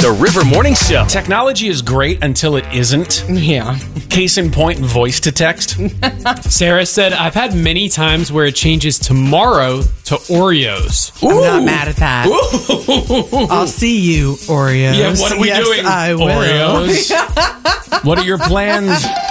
The River Morning Show. Technology is great until it isn't. Yeah. Case in point, voice to text. Sarah said, I've had many times where it changes tomorrow to Oreos. I'm not mad at that. I'll see you, Oreos. Yeah, what are we doing? I will. Oreos. What are your plans?